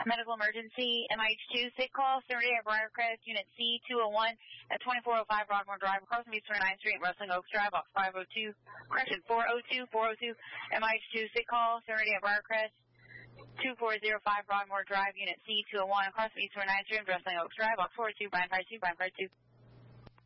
Medical emergency, MIH2, sick call, 30 at Briarcrest, Unit C201 at 2405 Broadmoor Drive, across from East 29th Street, Rustling Oaks Drive, box 502, correction, 402, MIH2, sick call, 30 at Briarcrest, 2405 Broadmoor Drive, Unit C201, across from East 29th Street, Rustling Oaks Drive, box 402, Brian 52, Brian 52.